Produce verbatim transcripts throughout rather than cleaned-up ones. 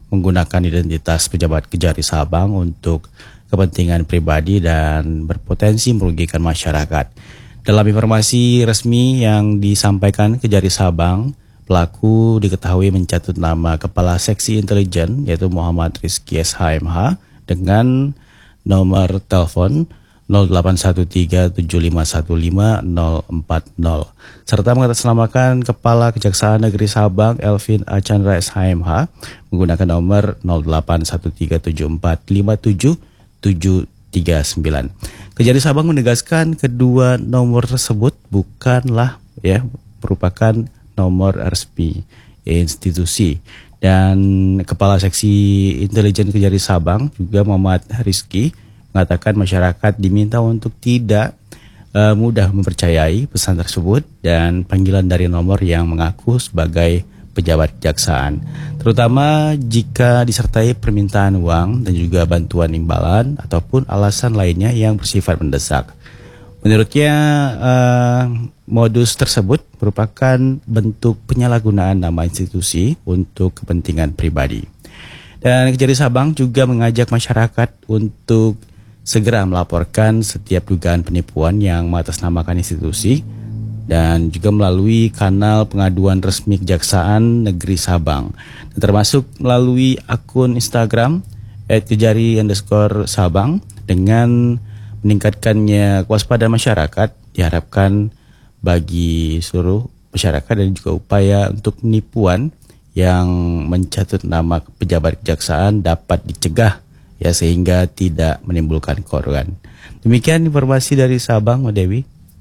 menggunakan identitas pejabat Kejari Sabang untuk kepentingan pribadi dan berpotensi merugikan masyarakat. Dalam informasi resmi yang disampaikan Kejari Sabang, pelaku diketahui mencatut nama Kepala Seksi Intelijen yaitu Muhammad Rizky S H M H dengan nomor telepon nol delapan satu tiga tujuh lima satu lima nol empat nol serta mengatasnamakan Kepala Kejaksaan Negeri Sabang Elvin A. Chandra S H M H menggunakan nomor nol delapan satu tiga tujuh empat lima tujuh tujuh tiga sembilan. Kejari Sabang menegaskan kedua nomor tersebut bukanlah ya merupakan nomor resmi institusi. Dan Kepala Seksi Intelijen Kejari Sabang juga Muhammad Rizky mengatakan masyarakat diminta untuk tidak uh, mudah mempercayai pesan tersebut dan panggilan dari nomor yang mengaku sebagai pejabat kejaksaan, terutama jika disertai permintaan uang dan juga bantuan imbalan ataupun alasan lainnya yang bersifat mendesak. Menurutnya uh, modus tersebut merupakan bentuk penyalahgunaan nama institusi untuk kepentingan pribadi. Dan Kejari Sabang juga mengajak masyarakat untuk segera melaporkan setiap dugaan penipuan yang mengatasnamakan institusi dan juga melalui kanal pengaduan resmi Kejaksaan Negeri Sabang, dan termasuk melalui akun Instagram et kejari underscore sabang. Dengan meningkatkannya kewaspadaan masyarakat diharapkan bagi seluruh masyarakat dan juga upaya untuk penipuan yang mencatut nama pejabat kejaksaan dapat dicegah ya sehingga tidak menimbulkan korban. Demikian informasi dari Sabang, Mbak Dewi.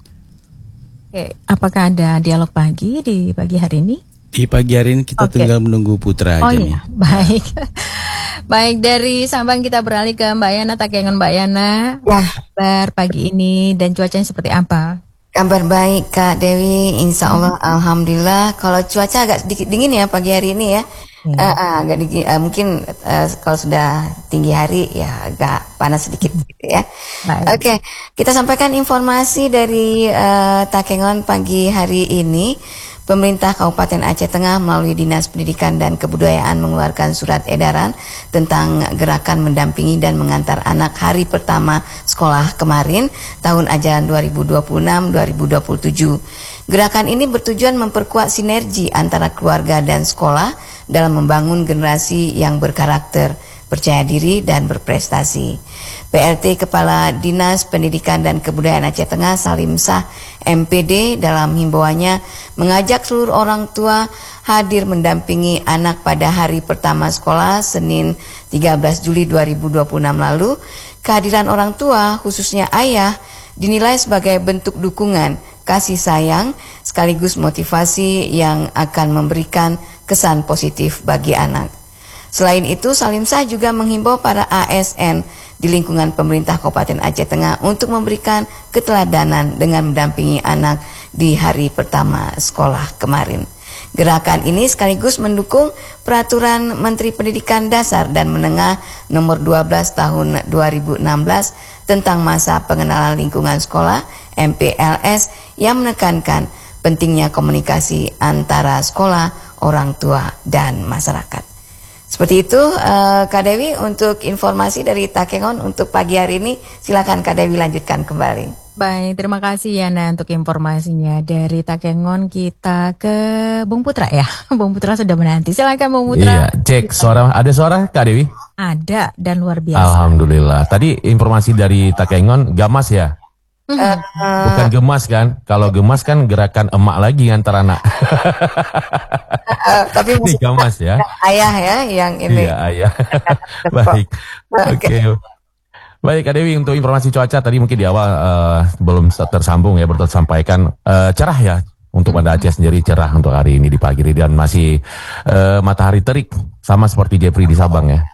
Oke, apakah ada dialog pagi di pagi hari ini? Di pagi hari ini kita Oke. tinggal menunggu Putra Oh aja iya, nih. baik. Baik, dari Sabang kita beralih ke Mbak Yana, Takengon. Mbak Yana, Ya, kabar pagi ini dan cuacanya seperti apa? kabar baik Kak Dewi, insya Allah, alhamdulillah. Kalau cuaca agak sedikit dingin ya pagi hari ini ya. Ya. Eh, eh, agak dingin, eh, mungkin eh, kalau sudah tinggi hari ya agak panas sedikit gitu ya. Baik. Oke, kita sampaikan informasi dari eh, Takengon pagi hari ini. Pemerintah Kabupaten Aceh Tengah melalui Dinas Pendidikan dan Kebudayaan mengeluarkan surat edaran tentang gerakan mendampingi dan mengantar anak hari pertama sekolah kemarin tahun ajaran dua ribu dua puluh enam dua ribu dua puluh tujuh. Gerakan ini bertujuan memperkuat sinergi antara keluarga dan sekolah dalam membangun generasi yang berkarakter, percaya diri dan berprestasi. P R T Kepala Dinas Pendidikan dan Kebudayaan Aceh Tengah Salim Sah M P D dalam himbauannya mengajak seluruh orang tua hadir mendampingi anak pada hari pertama sekolah Senin tiga belas Juli dua ribu dua puluh enam lalu. Kehadiran orang tua, khususnya ayah, dinilai sebagai bentuk dukungan, kasih sayang, sekaligus motivasi yang akan memberikan kesan positif bagi anak. Selain itu, Salim Sah juga menghimbau para A S N di lingkungan pemerintah Kabupaten Aceh Tengah untuk memberikan keteladanan dengan mendampingi anak di hari pertama sekolah kemarin. Gerakan ini sekaligus mendukung Peraturan Menteri Pendidikan Dasar dan Menengah nomor dua belas tahun dua ribu enam belas tentang masa pengenalan lingkungan sekolah M P L S yang menekankan pentingnya komunikasi antara sekolah, orang tua, dan masyarakat. Seperti itu uh, Kak Dewi untuk informasi dari Takengon untuk pagi hari ini. Silakan Kak Dewi lanjutkan kembali. Baik, terima kasih Yana untuk informasinya. Dari Takengon kita ke Bung Putra ya. Bung Putra sudah menanti. Silakan Bung Putra. Iya, cek suara. Ada suara Kak Dewi? Ada dan luar biasa. Alhamdulillah. Tadi informasi dari Takengon gamas ya? Uh, Bukan gemas kan? Kalau gemas kan gerakan emak lagi antara anak. uh, tapi Ini mesti gamas ya? ayah ya yang ini. Iya, ayah. Baik. Oke. Oke. Baik Kak Dewi, untuk informasi cuaca tadi mungkin di awal eh, belum tersambung ya, belum tersampaikan. Eh, cerah ya untuk Banda Aceh sendiri, cerah untuk hari ini di pagi hari, dan masih eh, matahari terik sama seperti Jeffrey di Sabang ya.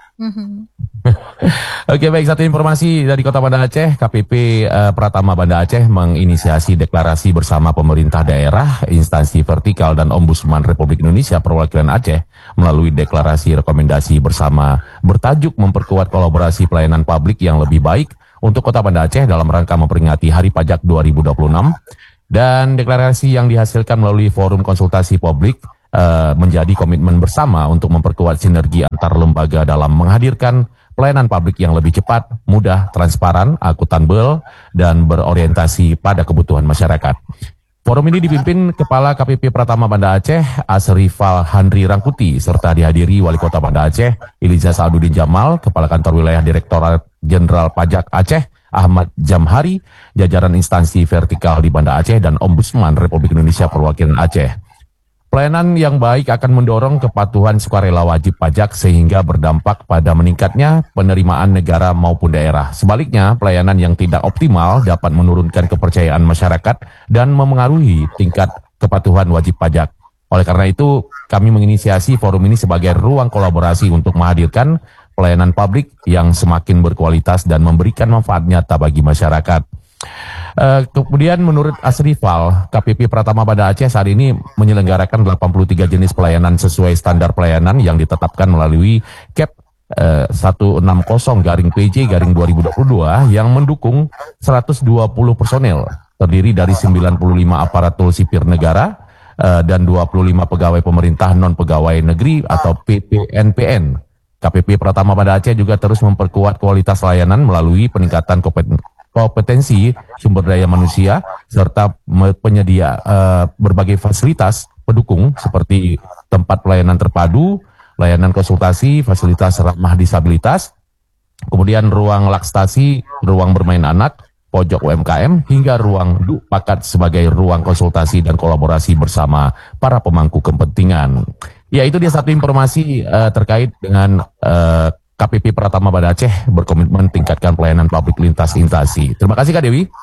Oke, baik, satu informasi dari Kota Banda Aceh. K P P eh, Pratama Banda Aceh menginisiasi deklarasi bersama pemerintah daerah, instansi vertikal, dan Ombudsman Republik Indonesia Perwakilan Aceh melalui deklarasi rekomendasi bersama bertajuk memperkuat kolaborasi pelayanan publik yang lebih baik untuk Kota Banda Aceh dalam rangka memperingati Hari Pajak dua ribu dua puluh enam. Dan deklarasi yang dihasilkan melalui forum konsultasi publik uh, menjadi komitmen bersama untuk memperkuat sinergi antar lembaga dalam menghadirkan pelayanan publik yang lebih cepat, mudah, transparan, akuntabel, dan berorientasi pada kebutuhan masyarakat. Forum ini dipimpin Kepala K P P Pratama Banda Aceh, Asrifal Handri Rangkuti, serta dihadiri Wali Kota Banda Aceh, Iliza Sa'aduddin Jamal, Kepala Kantor Wilayah Direktorat Jenderal Pajak Aceh, Ahmad Jamhari, jajaran instansi vertikal di Banda Aceh, dan Ombudsman Republik Indonesia Perwakilan Aceh. Pelayanan yang baik akan mendorong kepatuhan sukarela wajib pajak sehingga berdampak pada meningkatnya penerimaan negara maupun daerah. Sebaliknya, pelayanan yang tidak optimal dapat menurunkan kepercayaan masyarakat dan memengaruhi tingkat kepatuhan wajib pajak. Oleh karena itu, kami menginisiasi forum ini sebagai ruang kolaborasi untuk menghadirkan pelayanan publik yang semakin berkualitas dan memberikan manfaat nyata bagi masyarakat. Uh, kemudian menurut Asrifal, K P P Pratama Banda Aceh saat ini menyelenggarakan delapan puluh tiga jenis pelayanan sesuai standar pelayanan yang ditetapkan melalui C A P uh, seratus enam puluh garing P J garing dua ribu dua puluh dua yang mendukung seratus dua puluh personel, terdiri dari sembilan puluh lima aparatur sipil negara uh, dan dua puluh lima pegawai pemerintah non-pegawai negeri atau P P N P N. K P P Pratama Banda Aceh juga terus memperkuat kualitas layanan melalui peningkatan kompetensi kompetensi sumber daya manusia serta penyedia uh, berbagai fasilitas pendukung seperti tempat pelayanan terpadu, layanan konsultasi, fasilitas ramah disabilitas, kemudian ruang laksasi, ruang bermain anak, pojok U M K M, hingga ruang duk pakat sebagai ruang konsultasi dan kolaborasi bersama para pemangku kepentingan. Ya, itu dia satu informasi uh, terkait dengan uh, K P P Pratama Banda Aceh berkomitmen tingkatkan pelayanan publik lintas instansi. Terima kasih Kak Dewi.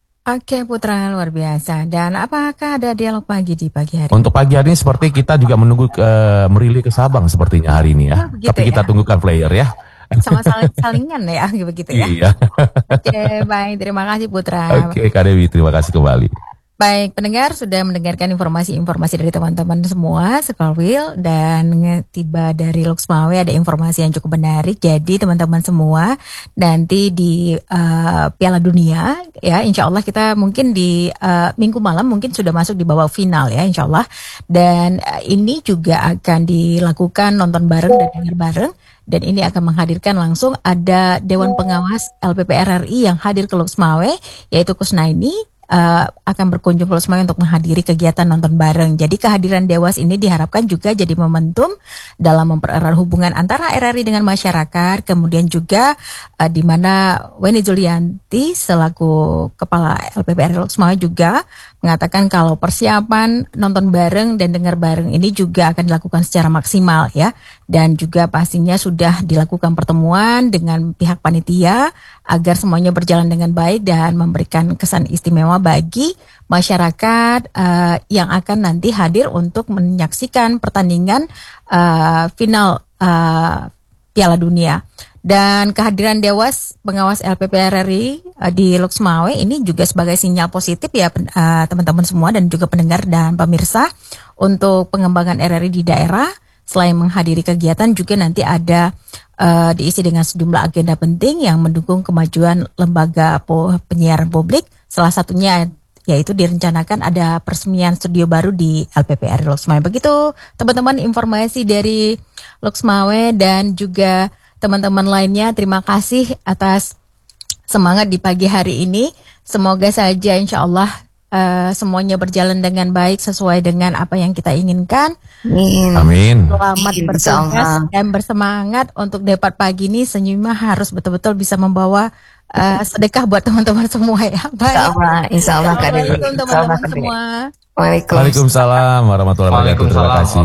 Oke Putra, luar biasa. Dan apakah ada dialog pagi di pagi hari? Untuk pagi hari ini seperti kita juga menunggu uh, Merili ke Sabang sepertinya hari ini ya. Oh, tapi kita ya? Tunggukan player ya. Sama saling salingan ya, begitu ya. Iya. Oke, baik. Terima kasih Putra. Oke Kak Dewi, terima kasih kembali. Baik, pendengar sudah mendengarkan informasi-informasi dari teman-teman semua, Sekolwil, dan tiba dari Luxmawe ada informasi yang cukup menarik. Jadi teman-teman semua nanti di uh, Piala Dunia, ya insya Allah kita mungkin di uh, minggu malam mungkin sudah masuk di babak final ya insya Allah. Dan uh, ini juga akan dilakukan nonton bareng dan dengar bareng. Dan ini akan menghadirkan langsung ada Dewan Pengawas L P P R R I yang hadir ke Luxmawe, yaitu Kusnaini. Uh, akan berkunjung ke Luxmawe untuk menghadiri kegiatan nonton bareng. Jadi kehadiran Dewas ini diharapkan juga jadi momentum dalam mempererat hubungan antara R R I dengan masyarakat. Kemudian juga uh, di mana Weni Julianti selaku Kepala L P P R I Luxmawe juga mengatakan kalau persiapan nonton bareng dan dengar bareng ini juga akan dilakukan secara maksimal ya. Dan juga pastinya sudah dilakukan pertemuan dengan pihak panitia agar semuanya berjalan dengan baik dan memberikan kesan istimewa bagi masyarakat uh, yang akan nanti hadir untuk menyaksikan pertandingan uh, final uh, Piala Dunia. Dan kehadiran Dewas Pengawas L P P R R I uh, di Luxmawe ini juga sebagai sinyal positif ya uh, teman-teman semua dan juga pendengar dan pemirsa untuk pengembangan R R I di daerah. Selain menghadiri kegiatan juga nanti ada uh, diisi dengan sejumlah agenda penting yang mendukung kemajuan lembaga penyiaran publik. Salah satunya yaitu direncanakan ada peresmian studio baru di L P P R I Luxmawe. Begitu teman-teman informasi dari Luxmawe dan juga teman-teman lainnya. Terima kasih atas semangat di pagi hari ini. Semoga saja insya Allah Uh, semuanya berjalan dengan baik sesuai dengan apa yang kita inginkan. Amin. Amin. Selamat bertugas dan bersemangat untuk dapat pagi ini. Senyumnya harus betul-betul bisa membawa uh, sedekah buat teman-teman semua ya. Baik. Insya Allah. Assalamualaikum teman-teman semua. Waalaikumsalam warahmatullahi wabarakatuh. Terima kasih.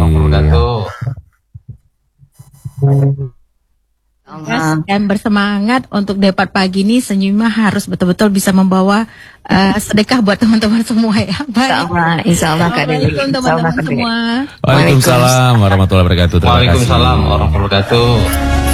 Dan bersemangat untuk dapat pagi ini. Senyumnya harus betul-betul bisa membawa uh, sedekah buat teman-teman semua ya. Baik. Insya Allah. Assalamualaikum teman-teman semua. Waalaikumsalam warahmatullahi wabarakatuh. Waalaikumsalam warahmatullahi wabarakatuh.